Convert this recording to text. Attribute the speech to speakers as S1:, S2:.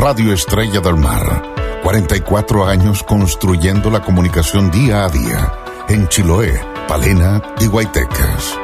S1: Radio Estrella del Mar. 44 años construyendo la comunicación día a día. En Chiloé, Palena y Guaytecas.